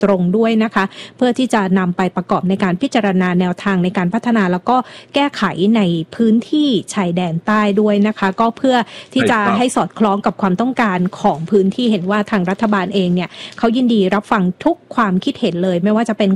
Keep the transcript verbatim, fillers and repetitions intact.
ตรงด้วยนะคะเพื่อที่จะนำไปประกอบในการพิจารณาแนวทางในการพัฒนาแล้วก็แก้ไขในพื้นที่ชายแดนใต้ด้วยนะคะก็เพื่อที่จะให้สอดคล้องกับความต้องการของพื้นที่เห็นว่าทางรัฐบาลเองเนี่ยเขายินดีรับฟังทุกความคิดเห็นเลยไม่ว่าจะเป็น